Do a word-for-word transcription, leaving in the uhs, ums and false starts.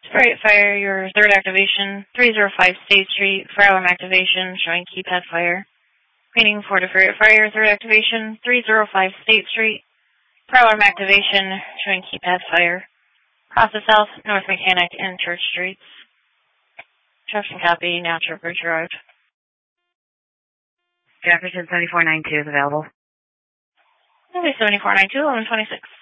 Sprite Fire, your third activation, three oh five State Street, for alarm activation, showing keypad fire. Painting for Deferred Fire, third activation, three oh five State Street, for alarm activation, showing keypad fire. Process South, North Mechanic, and Church Streets. Instruction copy, now to Bridge Road. Jefferson seventy-four ninety-two is available. Okay, seventy-four ninety-two, eleven twenty-six.